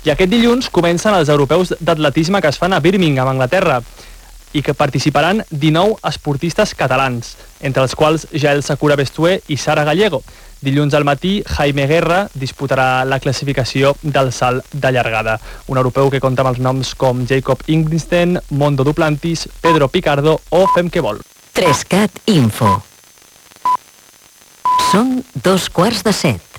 I aquest dilluns comencen els europeus d'atletisme que es fan a Birmingham, Anglaterra, i que participaran 19 esportistes catalans, entre els quals Jael Sakura Bestué i Sara Gallego. Dilluns al matí, Jaime Guerra disputarà la classificació del salt de llargada. Un europeu que compta amb els noms com Jacob Ingristen, Mondo Duplantis, Pedro Picardo o Femkebol. 3CAT Info. Són 2:15.